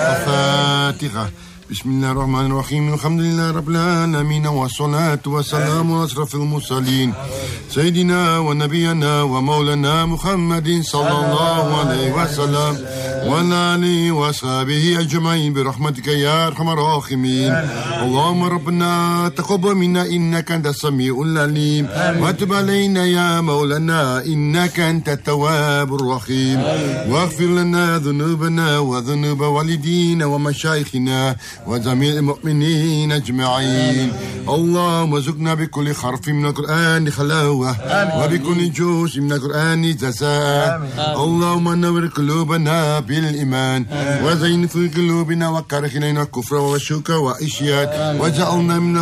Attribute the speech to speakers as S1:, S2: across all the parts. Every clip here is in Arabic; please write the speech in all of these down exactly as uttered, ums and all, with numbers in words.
S1: الفاتحة. بسم الله الرحمن الرحيم. الحمد لله رب العالمين، والصلاة والسلام على أشرف المرسلين سيدنا ونبينا ومولانا محمد صلى الله عليه وسلم وعلى آله وأصحابه أجمعين برحمتك يا أرحم الراحمين. اللهم ربنا تقبل منا إنك أنت السميع العليم، وتب علينا يا مولانا إنك أنت التواب الرحيم، واغفر لنا ذنوبنا وذنوب والدينا ومشايخنا وجميع المؤمنين أجمعين. اللهم ارزقنا بكل حرف من القرآن حلاوة، وبكل جزء من القرآن جزاء. اللهم نور قلوبنا بالإيمان، وزين في قلوبنا وكره إلينا الكفر والشرك والعصيان، وجعلنا من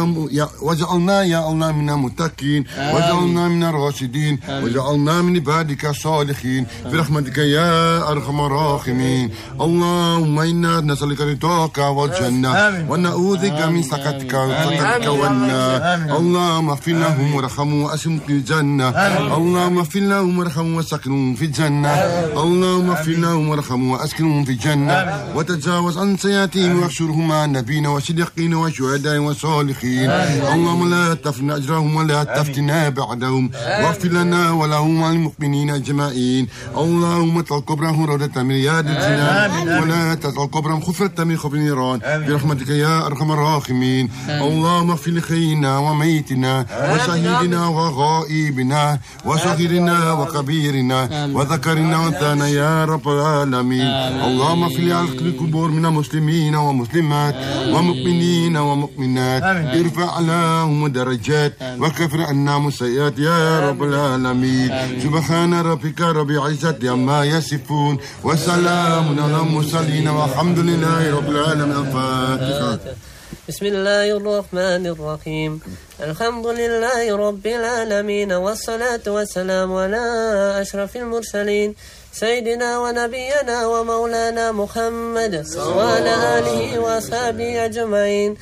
S1: وجعلنا يا الله من المتقين، وجعلنا من الراشدين، وجعلنا من عبادك الصالحين برحمتك يا أرحم الراحمين. اللهم إنا نسألك رضاك والجنة، ونعوذ بك من سخطك وسخطك والنار. اللهم اغفر لهم وارحمهم واسكنهم في الجنة. اللهم اغفر لهم وارحمهم واسكنهم في الجنة. اللهم اغفر لهم وارحمهم واسكنهم في الجنة، وتجاوز عن سيئاتهم واحشرهم مع النبيين والصديقين والشهداء والصالحين. اللهم لا تفتنا اجرهم ولا تفتنا بعدهم، واغفر لنا ولهم وللمؤمنين اجمعين. اللهم اجعل قبرهم روضة من رياض الجنان، ولا تجعل قبرهم حفرة من حفر النيران برحمتك يا أرحم الراحمين. اللهم اغفر لحينا وميتنا وشهيدنا وغائبنا وصغيرنا وكبيرنا وذكرنا وانثانا يا رب العالمين. اللهم اغفر لأهل القبور من المسلمين ومسلمات ومؤمنين ومؤمنات، ارفع لهم درجات وكفر عنهم السيئات يا رب العالمين. سبحان ربك رب العزة عما يصفون، وسلام على المرسلين، والحمد لله رب العالمين. الفاتحة.
S2: بسم الله الرحمن الرحيم. الحمد لله رب العالمين، والصلاة والسلام على أشرف المرسلين سيدنا ونبينا ومولانا محمد وعلى آله وأصحابه أجمعين.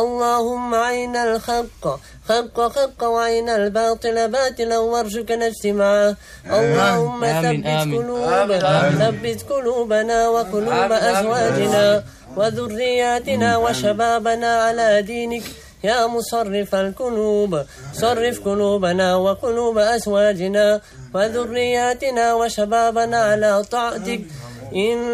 S2: اللهم عين الحق حق حق وعين الباطل باطلا، وارزقنا اجتماعه. اللهم ثبت قلوبنا ثبت قلوبنا وقلوب أزواجنا وذرياتنا وشبابنا على دينك يا مصرف القلوب. صرف قلوبنا وقلوب أزواجنا وذرياتنا وشبابنا على طاعتك. إن